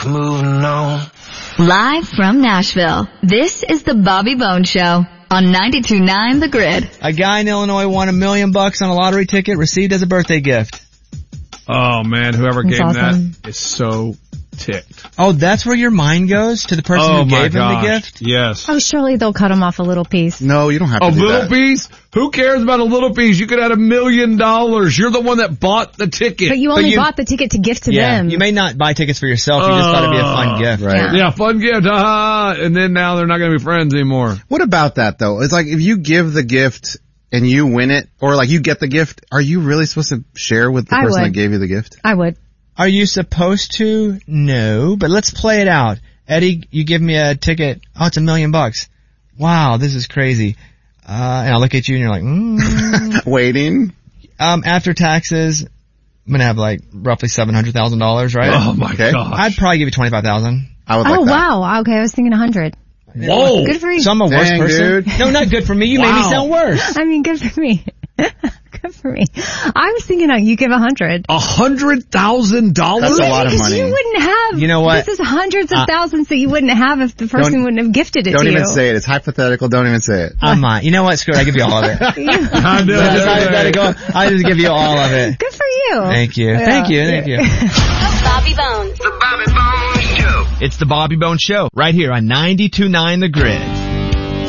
Moving on. Live from Nashville, this is the Bobby Bones Show on 92.9 The Grid. A guy in Illinois won $1 million on a lottery ticket received as a birthday gift. Oh man, whoever gave awesome. that is so ticked. Oh, that's where your mind goes? To the person who gave him the gift? Yes. Oh, surely they'll cut him off a little piece. No, you don't have to A do little that. piece? Who cares about a little piece? You could have $1 million. You're the one that bought the ticket. But you only bought the ticket to gift to them. You may not buy tickets for yourself. You just thought it'd be a fun gift. Right. Yeah, fun gift. And then now they're not going to be friends anymore. What about that though? It's like if you give the gift and you win it, or like you get the gift, are you really supposed to share with the person that gave you the gift? I would. Are you supposed to? No, but let's play it out. Eddie, you give me a ticket. Oh, it's $1 million. Wow, this is crazy. And I look at you and you're like, Waiting. After taxes, I'm gonna have like roughly $700,000, right? Oh my gosh. I'd probably give you $25,000. I would like that. Wow. Okay, I was thinking 100. Whoa. Good for you. So I'm a worse Dang, person. dude. No, not good for me. You made me sound worse. I mean, good for me. Good for me. I was thinking you give 100. $100,000? That's a lot of Because money. you wouldn't have. You know what? This is hundreds of thousands that you wouldn't have if the person wouldn't have gifted it to you. Don't even say it. It's hypothetical. Don't even say it. I'm not. You know what? Screw it. I give you all of it. I know. I just give you all of it. Good for you. Thank you. Yeah. Thank you. Thank you. Bobby Bones. The Bobby Bones Show. It's the Bobby Bones Show right here on 92.9 The Grid.